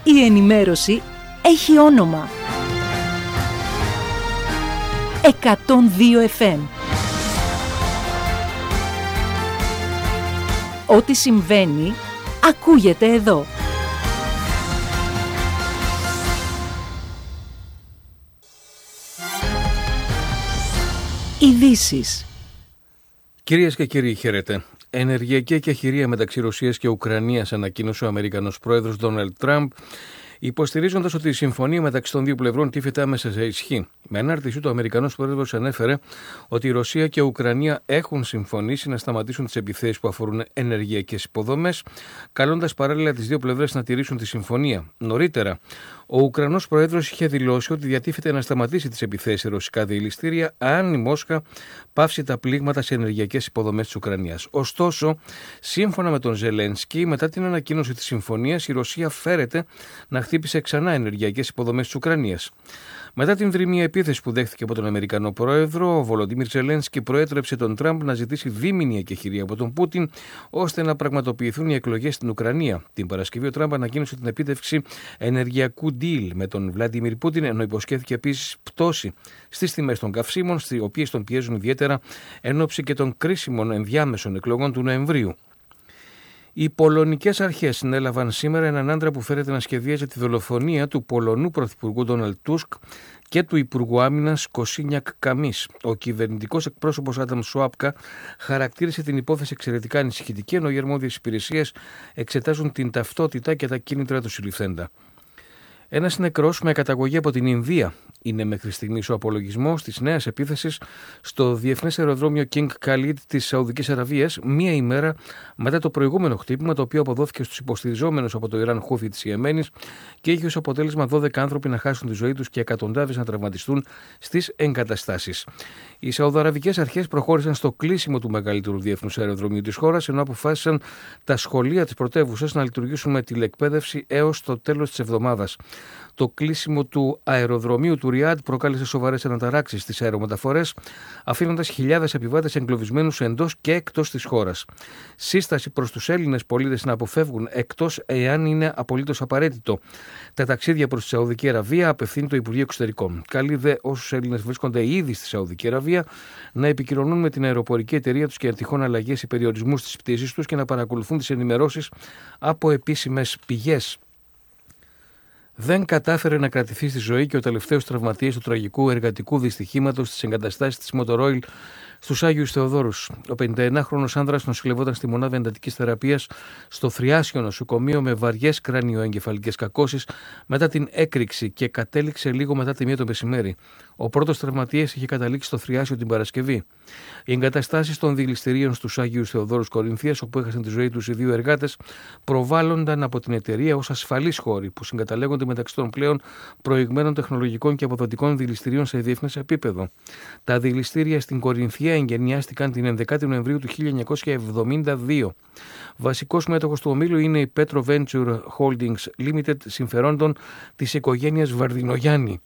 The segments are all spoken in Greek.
Η ενημέρωση έχει όνομα. 102 FM. Ό,τι συμβαίνει, ακούγεται εδώ. Ειδήσεις. Κυρίες και κύριοι, χαίρετε. Ενεργειακή εκεχηρία μεταξύ Ρωσίας και Ουκρανίας, ανακοίνωσε ο Αμερικανός πρόεδρος Ντόναλντ Τραμπ, υποστηρίζοντας ότι η συμφωνία μεταξύ των δύο πλευρών τίθεται άμεσα σε ισχύ. Με ανάρτησή του, ο Αμερικανός πρόεδρος ανέφερε ότι η Ρωσία και η Ουκρανία έχουν συμφωνήσει να σταματήσουν τις επιθέσεις που αφορούν ενεργειακές υποδομές, καλώντας παράλληλα τις δύο πλευρές να τηρήσουν τη συμφωνία. Νωρίτερα, ο Ουκρανός πρόεδρος είχε δηλώσει ότι διατίθεται να σταματήσει τις επιθέσεις σε ρωσικά διελιστήρια αν η Μόσχα πάυσει τα πλήγματα σε ενεργειακές υποδομές της Ουκρανίας. Ωστόσο, σύμφωνα με τον Ζελένσκι, μετά την ανακοίνωση της συμφωνίας, η Ρωσία φέρεται να χτύπησε ξανά ενεργειακές υποδομές της Ουκρανίας. Μετά την δρυμία επίθεση που δέχθηκε από τον Αμερικανό πρόεδρο, ο Βολοντίμιρ Ζελένσκι προέτρεψε τον Τραμπ να ζητήσει δίμηνη εκεχηρία από τον Πούτιν, ώστε να πραγματοποιηθούν οι εκλογές στην Ουκρανία. Την Παρασκευή, ο Τραμπ ανακοίνωσε την επίτευξη ενεργειακού deal με τον Βλάντιμιρ Πούτιν, ενώ υποσχέθηκε επίσης πτώση στις τιμές των καυσίμων, στις οποίες τον πιέζουν ιδιαίτερα εν ώψη και των κρίσιμων ενδιάμεσων εκλογών του Νοεμβρίου. Οι πολωνικές αρχές συνέλαβαν σήμερα έναν άντρα που φέρεται να σχεδίαζε τη δολοφονία του Πολωνού πρωθυπουργού Ντόναλντ Τούσκ και του Υπουργού Άμυνας Κοσίνιακ Καμίς. Ο κυβερνητικός εκπρόσωπος Άνταμ Σουάπκα χαρακτήρισε την υπόθεση εξαιρετικά ανησυχητική, ενώ οι αρμόδιες υπηρεσίες εξετάζουν την ταυτότητα και τα κίνητρα του συλληφθέντα. Ένας νεκρός με καταγωγή από την Ινδία είναι μέχρι στιγμής ο απολογισμός της νέας επίθεσης στο διεθνές αεροδρόμιο King Khalid της Σαουδικής Αραβίας, μία ημέρα μετά το προηγούμενο χτύπημα, το οποίο αποδόθηκε στους υποστηριζόμενους από το Ιράν Χούθι της Ιεμένης και είχε ως αποτέλεσμα 12 άνθρωποι να χάσουν τη ζωή τους και εκατοντάδες να τραυματιστούν στις εγκαταστάσεις. Οι Σαουδαραβικές αρχές προχώρησαν στο κλείσιμο του μεγαλύτερου διεθνούς αεροδρομίου της χώρας, ενώ αποφάσισαν τα σχολεία της πρωτεύουσας να λειτουργήσουν με τηλεκπαίδευση έως το τέλος της εβδομάδας. Το κλείσιμο του αεροδρομίου του Ριάντ προκάλεσε σοβαρές αναταράξεις στις αερομεταφορές, αφήνοντας χιλιάδες επιβάτες εγκλωβισμένους εντός και εκτός της χώρας. Σύσταση προς τους Έλληνες πολίτες να αποφεύγουν εκτός εάν είναι απολύτως απαραίτητο τα ταξίδια προς τη Σαουδική Αραβία, απευθύνει το Υπουργείο Εξωτερικών. Καλεί δε όσους Έλληνες βρίσκονται ήδη στη Σαουδική Αραβία να επικοινωνούν με την αεροπορική εταιρεία τους για τυχόν αλλαγές ή περιορισμούς στις πτήσεις τους και να παρακολουθούν τις ενημερώσεις από επίσημες πηγές. Δεν κατάφερε να κρατηθεί στη ζωή και ο τελευταίος τραυματίας του τραγικού εργατικού δυστυχήματος στις εγκαταστάσεις της Motoroil στους Άγιους Θεοδόρους. Ο 51χρονος άνδρας νοσηλευόταν στη μονάδα εντατικής θεραπείας στο Θριάσιο νοσοκομείο με βαριές κρανιοεγκεφαλικές κακώσεις μετά την έκρηξη και κατέληξε λίγο μετά τη 1 το μεσημέρι. Ο πρώτος τραυματίας είχε καταλήξει στο Θριάσιο την Παρασκευή. Οι εγκαταστάσεις των διελιστηρίων στους Άγιους Θεοδόρους Κορινθίας, όπου έχασαν τη ζωή τους οι δύο εργάτες, προβάλλονταν από την εταιρεία ως ασφαλείς χώροι που συγκαταλέγονται μεταξύ των πλέον προηγμένων τεχνολογικών και αποδοτικών διελιστηρίων σε διεθνές επίπεδο. Τα διελιστήρια στην Κορινθία εγκαινιάστηκαν την 11η Νοεμβρίου του 1972. Βασικός μέτοχος του ομίλου είναι η Petro Venture Holdings Limited, συμφερόντων της οικογένειας Βαρδινογιάννη.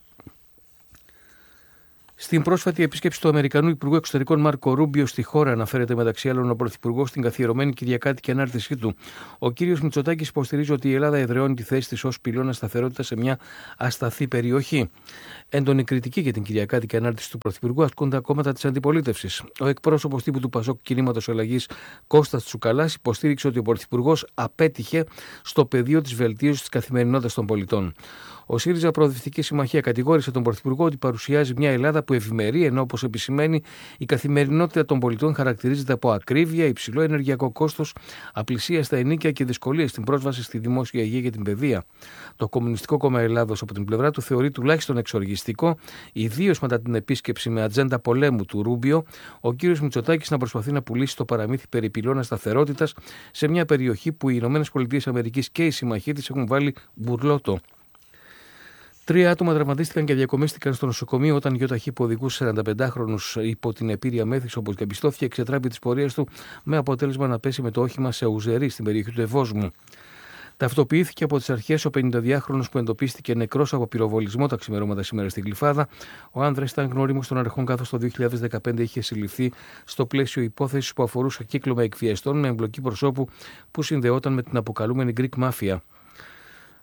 Στην πρόσφατη επίσκεψη του Αμερικανού Υπουργού Εξωτερικών Μάρκο Ρούμπιο στη χώρα, αναφέρεται μεταξύ άλλων ο Πρωθυπουργός στην καθιερωμένη Κυριακάτικη ανάρτησή του. Ο κύριος Μητσοτάκης υποστηρίζει ότι η Ελλάδα εδραιώνει τη θέση της ως πυλώνα σταθερότητα σε μια ασταθή περιοχή. Έντονη κριτική για την Κυριακάτικη ανάρτηση του Πρωθυπουργού ασκούν τα κόμματα της αντιπολίτευσης. Ο εκπρόσωπος τύπου του Πασόκ Κινήματος Αλλαγής Κώστας Τσουκαλάς υποστήριξε ότι ο Πρωθυπουργός απέτυχε στο πεδίο της βελτίωσης της καθημερινότητας των πολιτών. Ο ΣΥΡΙΖΑ Προοδευτική Συμμαχία κατηγόρησε τον Πρωθυπουργό ότι παρουσιάζει μια Ελλάδα που ευημερεί, ενώ όπως επισημαίνει η καθημερινότητα των πολιτών χαρακτηρίζεται από ακρίβεια, υψηλό ενεργειακό κόστος, απλησία στα ενοίκια και δυσκολίες στην πρόσβαση στη δημόσια υγεία και την παιδεία. Το Κομμουνιστικό Κόμμα Ελλάδος από την πλευρά του θεωρεί τουλάχιστον εξοργιστικό, ιδίως μετά την επίσκεψη με ατζέντα πολέμου του Ρούμπιο, ο κ. Μητσοτάκης να προσπαθεί να πουλήσει το παραμύθι περί πυλώνα σταθερότητας σε μια περιοχή που οι ΗΠΑ και οι συμμαχοί της έχουν βάλει μπουρλότο. 3 άτομα τραυματίστηκαν και διακομίστηκαν στο νοσοκομείο όταν γιοταχή που οδηγούσε 45χρονους υπό την επήρεια μέθης, όπως διαπιστώθηκε, εξετράπη τις πορείες του με αποτέλεσμα να πέσει με το όχημα σε ουζερί στην περιοχή του Ευόσμου. Ταυτοποιήθηκε από τις αρχές ο 52χρονος που εντοπίστηκε νεκρός από πυροβολισμό τα ξημερώματα σήμερα στην Γλυφάδα. Ο άνδρας ήταν γνώριμος των αρχών, καθώς το 2015 είχε συλληφθεί στο πλαίσιο υπόθεσης που αφορούσε κύκλωμα εκβιαστών με εμπλοκή προσώπου που συνδεόταν με την αποκαλούμενη Greek Mafia.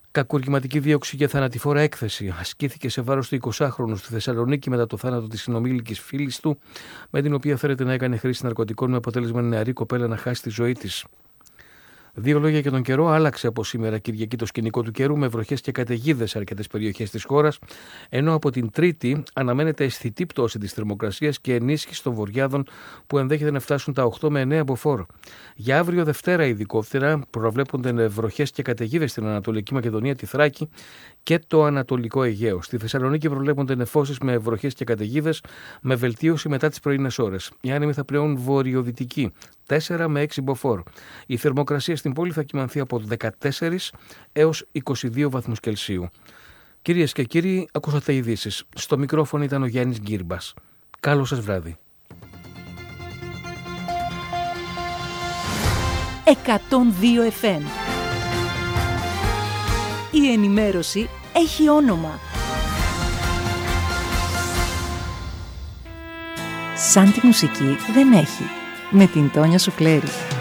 Κακουργηματική δίωξη και θανατηφόρα έκθεση ασκήθηκε σε βάρος του 20χρονου στη Θεσσαλονίκη μετά το θάνατο της συνομήλικης φίλης του, με την οποία φέρεται να έκανε χρήση ναρκωτικών, με αποτέλεσμα η νεαρή κοπέλα να χάσει τη ζωή της. Δύο λόγια για τον καιρό. Άλλαξε από σήμερα Κυριακή το σκηνικό του καιρού, με βροχές και καταιγίδες σε αρκετές περιοχές της χώρας, ενώ από την Τρίτη αναμένεται αισθητή πτώση της θερμοκρασίας και ενίσχυση των βορειάδων που ενδέχεται να φτάσουν τα 8 με 9 μποφόρ. Για αύριο Δευτέρα, ειδικότερα, προβλέπονται βροχές και καταιγίδες στην Ανατολική Μακεδονία, τη Θράκη και το Ανατολικό Αιγαίο. Στη Θεσσαλονίκη προβλέπονται νεφώσεις με βροχές και καταιγίδες, με βελτίωση μετά τις πρωινές ώρες. Η άνεμη θα πλέον βορειοδυτική, 4 με 6 μποφόρ. Η θερμοκρασία στην πόλη θα κυμανθεί από 14 έως 22 βαθμούς Κελσίου. Κυρίες και κύριοι, ακούσατε ειδήσεις. Στο μικρόφωνο ήταν ο Γιάννης Γκύρμπας. Καλό σας βράδυ. 102 FM. Η ενημέρωση έχει όνομα. Σαν τη μουσική δεν έχει. Με την Τόνια Σουφλέρη.